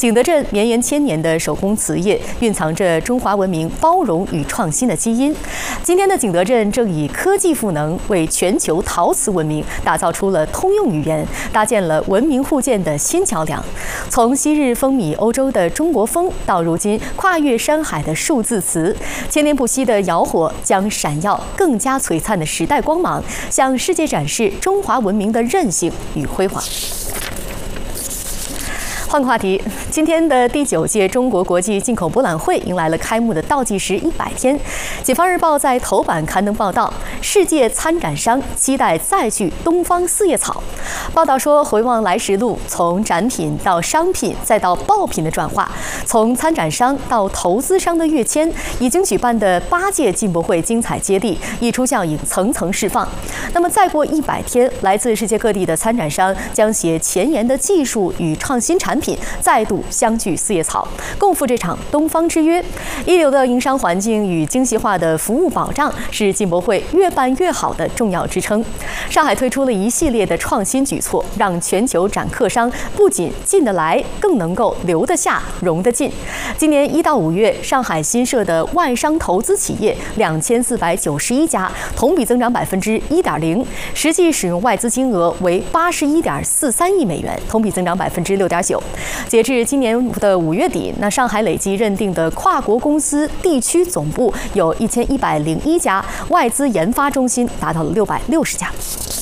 景德镇绵延千年的手工瓷业，蕴藏着中华文明包容与创新的基因。今天的景德镇正以科技赋能，为全球陶瓷文明打造出了通用语言，搭建了文明互鉴的新桥梁。从昔日风靡欧洲的中国风，到如今跨越山海的数字瓷，千年不息的窑火将闪耀更加璀璨的时代光芒，向世界展示中华文明的韧性与辉煌。换个话题，今天的第9届中国国际进口博览会迎来了开幕的倒计时100天。解放日报在头版刊登报道，世界参展商期待再聚东方四叶草。报道说，回望来时路，从展品到商品再到爆品的转化，从参展商到投资商的跃迁，已经举办的8届进博会精彩接力，溢出效应层层释放。那么再过100天，来自世界各地的参展商将携前沿的技术与创新产品再度相聚四叶草，共赴这场东方之约。一流的营商环境与精细化的服务保障是进博会越办越好的重要支撑。上海推出了一系列的创新举措，让全球展客商不仅进得来，更能够留得下、融得进。今年1到5月，上海新设的外商投资企业2491家，同比增长1.0%，实际使用外资金额为81.43亿美元，同比增长6.9%。截至今年的5月底，那上海累计认定的跨国公司地区总部有1101家，外资研发中心达到了660家。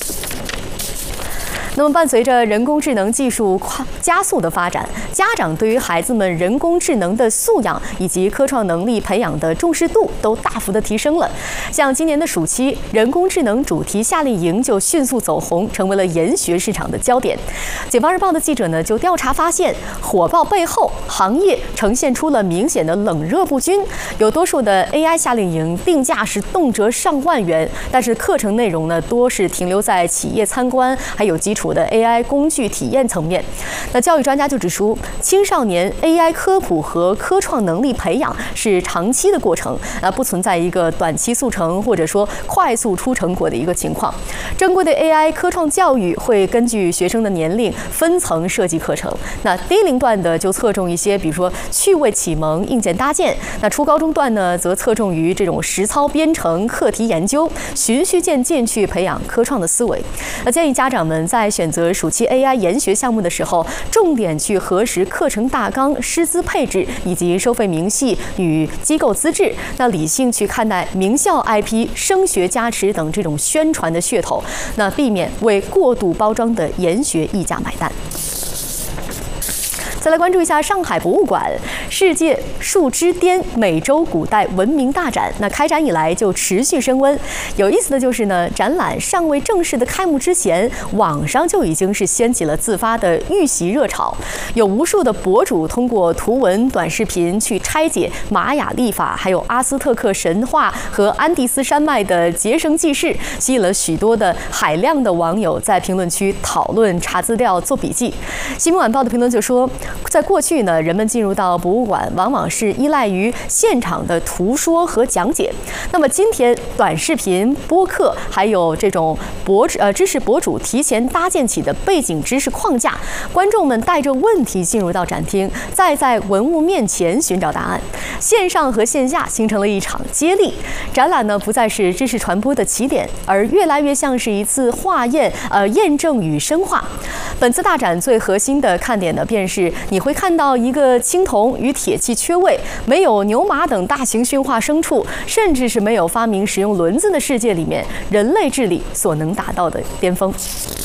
那么，伴随着人工智能技术加速的发展，家长对于孩子们人工智能的素养以及科创能力培养的重视度都大幅的提升了。像今年的暑期，人工智能主题夏令营就迅速走红，成为了研学市场的焦点。解放日报的记者呢，就调查发现，火爆背后，行业呈现出了明显的冷热不均。有多数的 AI 夏令营定价是动辄上万元，但是课程内容呢，多是停留在企业参观还有基础的 AI 工具体验层面。那教育专家就指出，青少年 AI 科普和科创能力培养是长期的过程，不存在一个短期速成或者说快速出成果的一个情况。正规的 AI 科创教育会根据学生的年龄分层设计课程，那低龄段的就侧重一些，比如说趣味启蒙、硬件搭建；那初高中段呢，则侧重于这种实操编程、课题研究，循序渐进去培养科创的思维。那建议家长们在选择暑期 AI 研学项目的时候，重点去核实课程大纲、师资配置以及收费明细与机构资质。那理性去看待名校 IP、升学加持等这种宣传的噱头，那避免为过度包装的研学溢价买单。再来关注一下上海博物馆世界树之巅美洲古代文明大展，那开展以来就持续升温。有意思的就是呢，展览尚未正式的开幕之前，网上就已经是掀起了自发的预习热潮。有无数的博主通过图文短视频去拆解玛雅历法，还有阿斯特克神话和安第斯山脉的结绳记事，吸引了许多的海量的网友在评论区讨论、查资料、做笔记。新闻晚报的评论就说，在过去呢，人们进入到博物馆往往是依赖于现场的图说和讲解。那么今天，短视频、播客还有这种知识博主提前搭建起的背景知识框架，观众们带着问题进入到展厅，再在文物面前寻找答案。线上和线下形成了一场接力。展览呢，不再是知识传播的起点，而越来越像是一次化验、验证与深化。本次大展最核心的看点呢，便是你会看到一个青铜与铁器缺位，没有牛马等大型驯化牲畜，甚至是没有发明使用轮子的世界里面，人类智力所能达到的巅峰。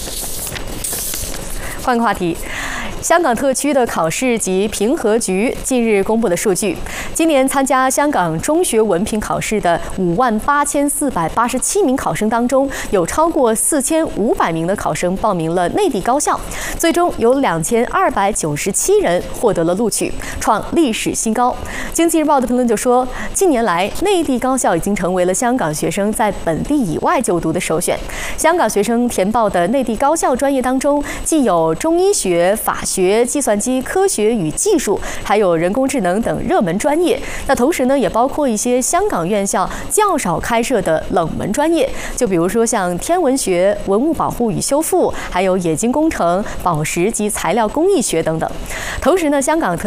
换个话题。香港特区的考试及评核局近日公布的数据，今年参加香港中学文凭考试的58487名考生当中，有超过4500名的考生报名了内地高校，最终有2297人获得了录取，创历史新高。经济日报的评论就说，近年来内地高校已经成为了香港学生在本地以外就读的首选。香港学生填报的内地高校专业当中，既有中医学、法学、计算机科学与技术，还有人工智能等热门专业。那同时呢，也包括一些香港院校较少开设的冷门专业，就比如说像天文学、文物保护与修复，还有冶金工程、宝石及材料工艺学等等。同时呢，香港